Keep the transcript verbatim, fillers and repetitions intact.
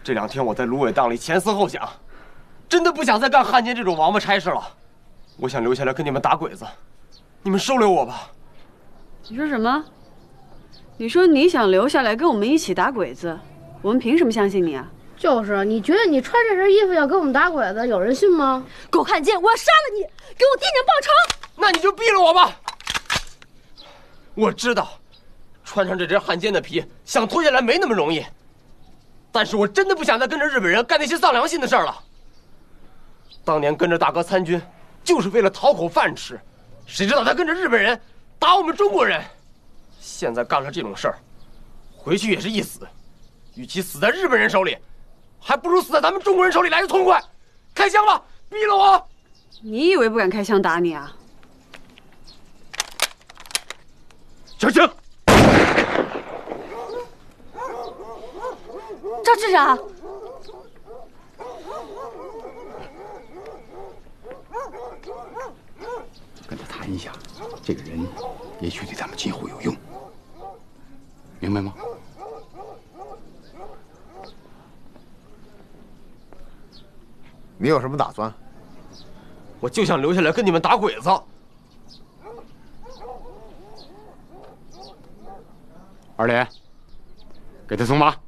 这两天我在芦苇荡里前思后想，真的不想再干汉奸这种王八差事了。我想留下来跟你们打鬼子，你们收留我吧。 你说什么？你说你想留下来跟我们一起打鬼子，我们凭什么相信你啊？ 就是，你觉得你穿这身衣服要跟我们打鬼子，有人信吗？ 狗汉奸，我要杀了你，给我爹娘报仇！ 那你就毙了我吧。我知道，穿上这身汉奸的皮，想脱下来没那么容易。但是我真的不想再跟着日本人干那些丧良心的事儿了。当年跟着大哥参军，就是为了讨口饭吃，谁知道他跟着日本人打我们中国人。现在干了这种事儿，回去也是一死。与其死在日本人手里，还不如死在咱们中国人手里来的痛快。开枪吧，毙了我！ 你以为不敢开枪打你啊？ 小青， 赵市长， 跟他谈一下，这个人也许对咱们今后有用，明白吗？ 你有什么打算？ 我就想留下来跟你们打鬼子。 二连，给他送马。